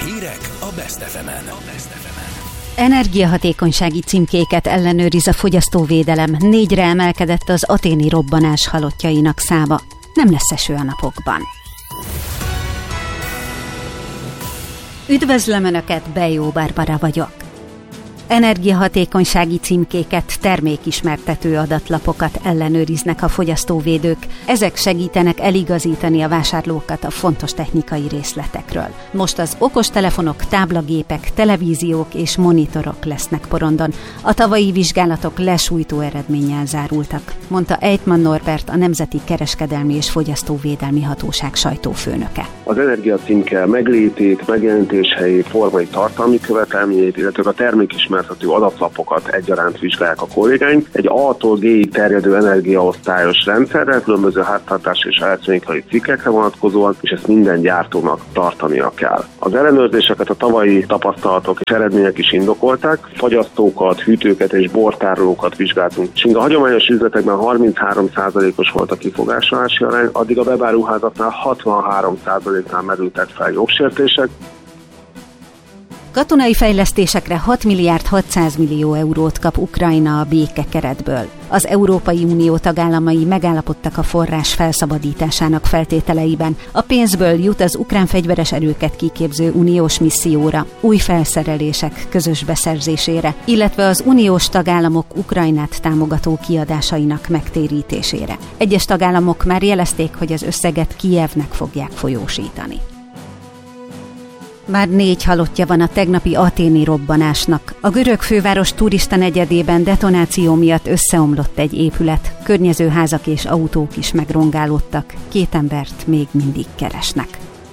Hírek a Best FM-en. Energiahatékonysági címkéket ellenőriz a fogyasztóvédelem. 4-re emelkedett az athéni robbanás halottjainak száma. Nem lesz eső a napokban. Üdvözlöm Önöket, Bejó Barbara vagyok. Energiahatékonysági címkéket, termékismertető adatlapokat ellenőriznek a fogyasztóvédők. Ezek segítenek eligazítani a vásárlókat a fontos technikai részletekről. Most az okostelefonok, táblagépek, televíziók és monitorok lesznek porondon. A tavalyi vizsgálatok lesújtó eredménnyel zárultak, mondta Ejtman Norbert, a Nemzeti Kereskedelmi és Fogyasztóvédelmi Hatóság sajtófőnöke. Az energiacímke meglétét, megjelenítéshelyét, formai tartalmi követelményeit, illetve a termékismertető adatlapokat egyaránt vizsgálják a kollégáink. Egy A-tól G-ig terjedő energiaosztályos rendszerrel, különböző háztartási és elektronikai cikkekre vonatkozóan, és ezt minden gyártónak tartania kell. Az ellenőrzéseket a tavalyi tapasztalatok és eredmények is indokolták. Fagyasztókat, hűtőket és bortárolókat vizsgáltunk. És a hagyományos üzletekben 33%-os volt a kifogásolási arány, addig a webáruházaknál 63%-nál merültek fel jogsértések. Katonai fejlesztésekre 6 milliárd 600 millió eurót kap Ukrajna a békekeretből. Az Európai Unió tagállamai megállapodtak a forrás felszabadításának feltételeiben. A pénzből jut az ukrán fegyveres erőket kiképző uniós misszióra, új felszerelések közös beszerzésére, illetve az uniós tagállamok Ukrajnát támogató kiadásainak megtérítésére. Egyes tagállamok már jelezték, hogy az összeget Kijevnek fogják folyósítani. Már 4 halottja van a tegnapi athéni robbanásnak. A görög főváros turista negyedében detonáció miatt összeomlott egy épület. Környező házak és autók is megrongálódtak. 2 embert még mindig keresnek.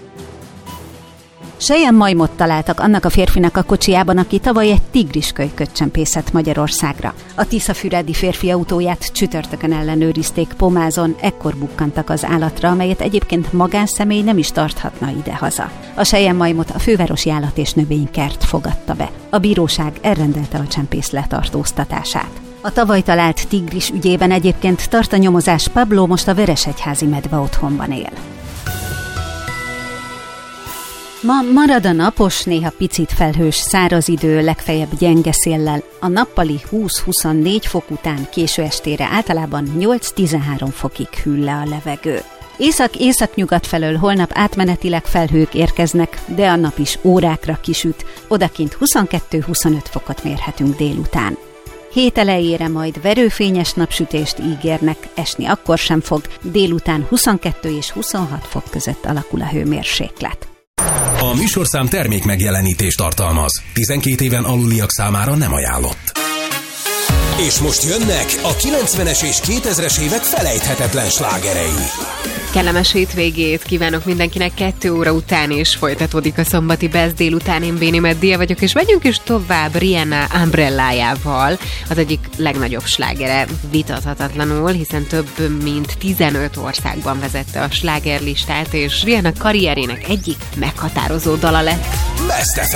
Selyemmajmot találtak annak a férfinak a kocsijában, aki tavaly egy tigriskölyköt csempészett Magyarországra. A tiszafüredi férfi autóját csütörtökön ellenőrizték Pomázon, ekkor bukkantak az állatra, amelyet egyébként magánszemély nem is tarthatna ide-haza. A selyemmajmot a fővárosi állat- és növénykert fogadta be. A bíróság elrendelte a csempész letartóztatását. A tavaly talált tigris ügyében egyébként tart a nyomozás. Pablo most a Veresegyházi medve otthonban él. Ma marad a napos, néha picit felhős száraz idő, legfeljebb gyenge széllel. A nappali 20-24 fok után késő estére általában 8-13 fokig hűl le a levegő. Észak-északnyugat felől holnap átmenetileg felhők érkeznek, de a nap is órákra kisüt. Odakint 22-25 fokot mérhetünk délután. Hét elejére majd verőfényes napsütést ígérnek, esni akkor sem fog, délután 22 és 26 fok között alakul a hőmérséklet. A műsorszám termék megjelenítést tartalmaz. 12 éven aluliak számára nem ajánlott. És most jönnek a 90-es és 2000-es évek felejthetetlen slágerei. Kellemes hétvégét kívánok mindenkinek, 2 óra után is folytatódik a szombati Best délután. Én Béni Meddia vagyok, és megyünk is tovább Rihanna Umbrellájával, az egyik legnagyobb slágere vitathatatlanul, hiszen több mint 15 országban vezette a slágerlistát, és Rihanna karrierének egyik meghatározó dala lett. Best FM.